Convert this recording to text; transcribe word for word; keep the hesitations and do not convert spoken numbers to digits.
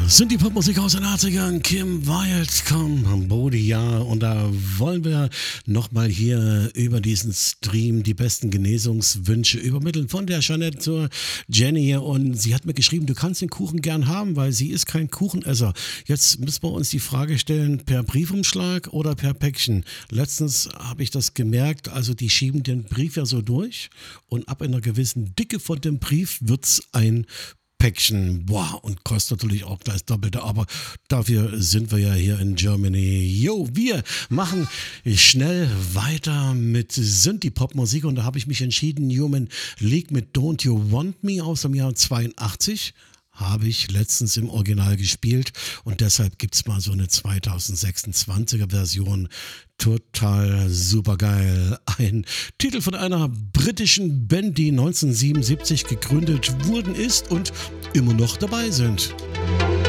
Sind die Popmusik aus den achtzigern, Kim Wilde, Cambodia, und da wollen wir nochmal hier über diesen Stream die besten Genesungswünsche übermitteln von der Jeanette zur Jenny, und sie hat mir geschrieben, du kannst den Kuchen gern haben, weil sie ist kein Kuchenesser. Jetzt müssen wir uns die Frage stellen, per Briefumschlag oder per Päckchen. Letztens habe ich das gemerkt, also die schieben den Brief ja so durch und ab einer gewissen Dicke von dem Brief wird's ein Päckchen, boah, und kostet natürlich auch gleich das Doppelte, aber dafür sind wir ja hier in Germany. Jo, wir machen schnell weiter mit Synthie-Pop-Musik, und da habe ich mich entschieden, Human League mit Don't You Want Me aus dem Jahr zweiundachtzig. Habe ich letztens im Original gespielt, und deshalb gibt es mal so eine zweitausendsechsundzwanziger Version. Total super geil. Ein Titel von einer britischen Band, die neunzehnhundertsiebenundsiebzig gegründet worden ist und immer noch dabei sind.